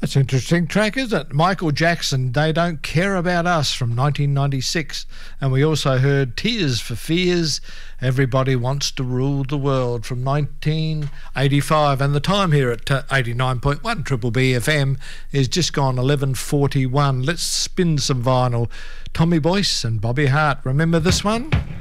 That's an interesting track, isn't it? Michael Jackson, They Don't Care About Us from 1996. And we also heard Tears for Fears, Everybody Wants to Rule the World from 1985. And the time here at 89.1 Triple B FM is just gone 11:41. Let's spin some vinyl. Tommy Boyce and Bobby Hart. Remember this one?